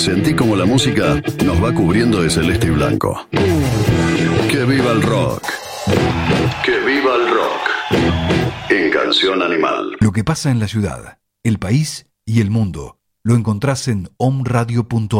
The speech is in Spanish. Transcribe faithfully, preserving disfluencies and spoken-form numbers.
Sentí como la música nos va cubriendo de celeste y blanco. ¡Que viva el rock! ¡Que viva el rock! En Canción Animal. Lo que pasa en la ciudad, el país y el mundo lo encontrás en om radio punto